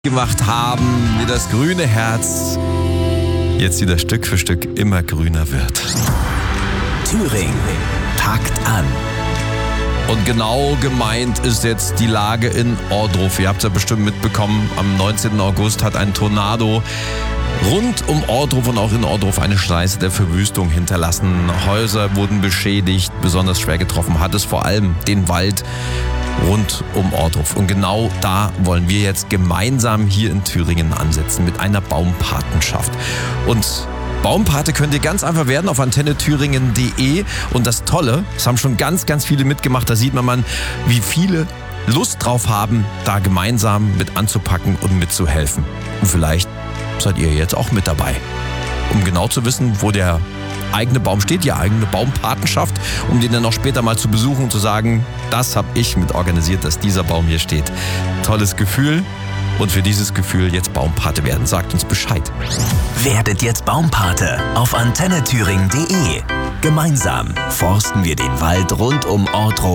gemacht haben, wie das grüne Herz jetzt wieder Stück für Stück immer grüner wird. Thüringen packt an. Und genau gemeint ist jetzt die Lage in Ohrdruf. Ihr habt es ja bestimmt mitbekommen, am 19. August hat ein Tornado rund um Ohrdruf und auch in Ohrdruf eine Schneise der Verwüstung hinterlassen. Häuser wurden beschädigt, besonders schwer getroffen hat es vor allem den Wald rund um Ohrdruf. Und genau da wollen wir jetzt gemeinsam hier in Thüringen ansetzen mit einer Baumpatenschaft. Und Baumpate könnt ihr ganz einfach werden auf antennethüringen.de. Und das Tolle, es haben schon ganz viele mitgemacht, da sieht man, wie viele Lust drauf haben, da gemeinsam mit anzupacken und mitzuhelfen. Und vielleicht seid ihr jetzt auch mit dabei, um genau zu wissen, wo der eigene Baum steht, die eigene Baumpatenschaft, um den dann auch später mal zu besuchen und zu sagen, das habe ich mit organisiert, dass dieser Baum hier steht. Tolles Gefühl. Und für dieses Gefühl jetzt Baumpate werden. Sagt uns Bescheid. Werdet jetzt Baumpate auf antennethüringen.de. Gemeinsam forsten wir den Wald rund um Ohrdruf